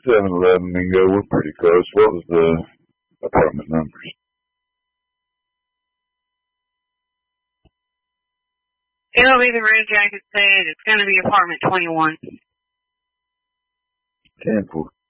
7-Eleven Mingo. We're pretty close. What was the apartment numbers? It'll be the Red Jacket said. It's going to be apartment 21. 10-4.